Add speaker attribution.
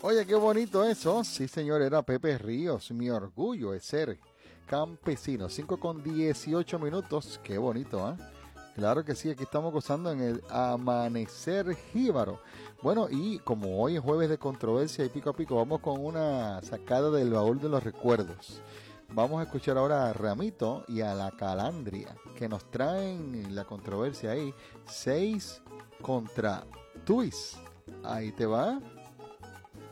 Speaker 1: Oye, qué bonito eso. Sí, señor, era Pepe Ríos. Mi orgullo es ser campesino. 5:18. Qué bonito, ¿ah? Claro que sí, aquí estamos gozando en el amanecer jíbaro. Bueno, y como hoy es jueves de controversia y pico a pico, vamos con una sacada del baúl de los recuerdos. Vamos a escuchar ahora a Ramito y a la Calandria, que nos traen la controversia ahí. 6 contra Tuis. Ahí te va.